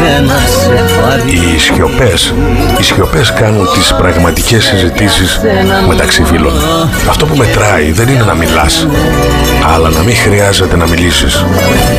Οι σιωπές κάνουν τις πραγματικές συζητήσεις μεταξύ φίλων. Αυτό που μετράει δεν είναι να μιλάς, αλλά να μην χρειάζεται να μιλήσεις.